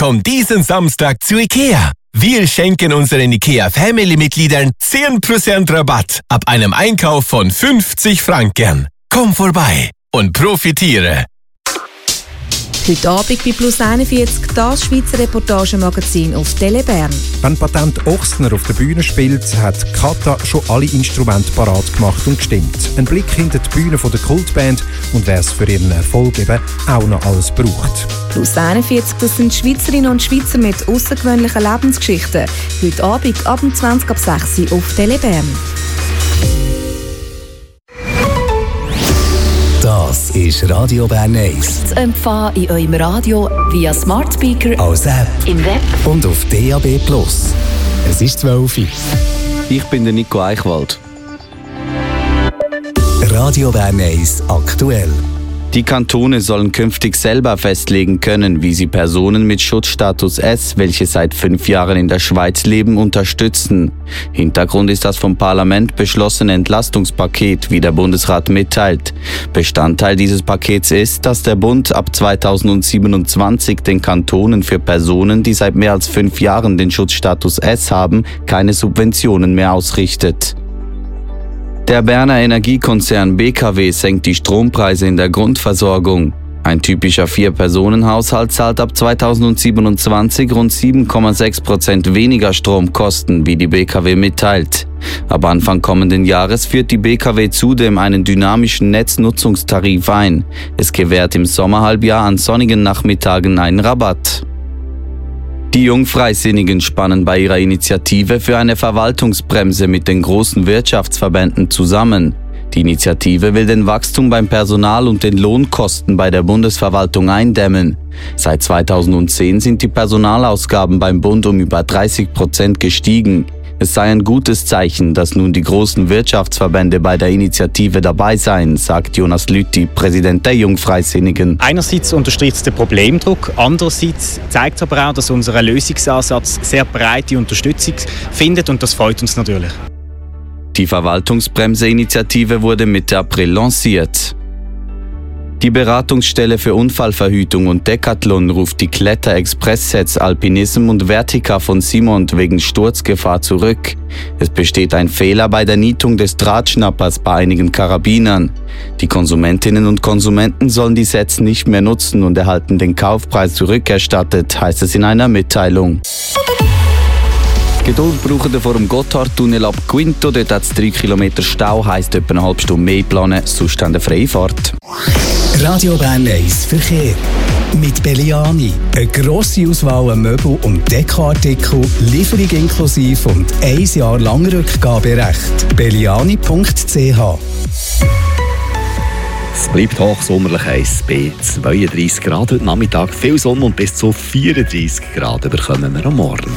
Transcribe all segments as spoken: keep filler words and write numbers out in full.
Komm diesen Samstag zu IKEA. Wir schenken unseren IKEA-Family-Mitgliedern zehn Prozent Rabatt ab einem Einkauf von fünfzig Franken. Komm vorbei und profitiere. Heute Abend bei Plus einundvierzig das Schweizer Reportagemagazin auf Tele Bern. Wenn Patent Ochsner auf der Bühne spielt, hat Kata schon alle Instrumente parat gemacht und gestimmt. Ein Blick hinter die Bühne von der Kultband und wer es für ihren Erfolg eben auch noch alles braucht. Plus einundvierzig, das sind Schweizerinnen und Schweizer mit außergewöhnlichen Lebensgeschichten. Heute Abend ab zwanzig ab sechs Uhr auf Tele Bern. Das ist Radio Bern eins. Zu empfangen in eurem Radio via Smart Speaker, als App, im Web und auf D A B plus. Es ist zwölf Uhr. Ich bin der Nico Eichwald. Radio Bern eins aktuell. Die Kantone sollen künftig selber festlegen können, wie sie Personen mit Schutzstatus S, welche seit fünf Jahren in der Schweiz leben, unterstützen. Hintergrund ist das vom Parlament beschlossene Entlastungspaket, wie der Bundesrat mitteilt. Bestandteil dieses Pakets ist, dass der Bund ab zweitausendsiebenundzwanzig den Kantonen für Personen, die seit mehr als fünf Jahren den Schutzstatus S haben, keine Subventionen mehr ausrichtet. Der Berner Energiekonzern B K W senkt die Strompreise in der Grundversorgung. Ein typischer Vier-Personen-Haushalt zahlt ab zweitausendsiebenundzwanzig rund sieben Komma sechs Prozent weniger Stromkosten, wie die B K W mitteilt. Ab Anfang kommenden Jahres führt die B K W zudem einen dynamischen Netznutzungstarif ein. Es gewährt im Sommerhalbjahr an sonnigen Nachmittagen einen Rabatt. Die Jungfreisinnigen spannen bei ihrer Initiative für eine Verwaltungsbremse mit den großen Wirtschaftsverbänden zusammen. Die Initiative will den Wachstum beim Personal und den Lohnkosten bei der Bundesverwaltung eindämmen. Seit zweitausendzehn sind die Personalausgaben beim Bund um über dreißig Prozent gestiegen. Es sei ein gutes Zeichen, dass nun die großen Wirtschaftsverbände bei der Initiative dabei seien, sagt Jonas Lüthi, Präsident der Jungfreisinnigen. Einerseits unterstreicht es den Problemdruck, andererseits zeigt es aber auch, dass unser Lösungsansatz sehr breite Unterstützung findet und das freut uns natürlich. Die Verwaltungsbremse-Initiative wurde Mitte April lanciert. Die Beratungsstelle für Unfallverhütung und Decathlon ruft die Kletter-Express-Sets Alpinism und Vertica von Simont wegen Sturzgefahr zurück. Es besteht ein Fehler bei der Nietung des Drahtschnappers bei einigen Karabinern. Die Konsumentinnen und Konsumenten sollen die Sets nicht mehr nutzen und erhalten den Kaufpreis zurückerstattet, heißt es in einer Mitteilung. Geduld brauchen vor dem Gotthardtunnel ab Quinto. Dort hat es drei Kilometer Stau, heisst etwa eine halbe Stunde mehr planen, sonst eine freie Fahrt. Radio Bern eins Verkehr. Mit Belliani. Eine grosse Auswahl an Möbel- und Dekoartikel, Lieferung inklusive und ein Jahr lang Rückgaberecht. belliani punkt c h. Es bleibt hochsommerlich heiß bei zweiunddreissig Grad heute Nachmittag. Viel Sonne und bis zu vierunddreissig Grad bekommen wir am Morgen.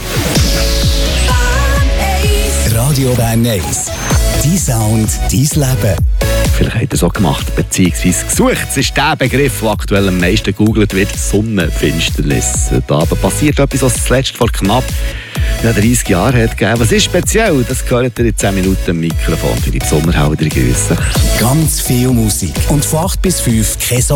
Radio Bern eins. Dein Sound, dein Leben. Vielleicht habt ihr es auch gemacht, beziehungsweise gesucht. Es ist der Begriff, der aktuell am meisten gegoogelt wird, Sonnenfinsternis. Da aber passiert etwas, was zuletzt vor knapp dreißig Jahren hat gegeben. Was ist speziell? Das gehört ihr in zehn Minuten am Mikrofon für die Sommerhalder Grüße. Ganz viel Musik. Und von acht bis fünf kein